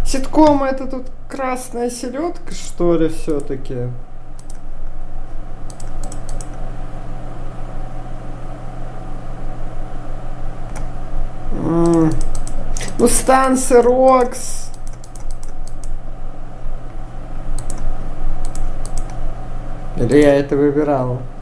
Ситком это тут красная селедка, что ли, все-таки? Ну, Стансы Рокс. Или я это выбирала?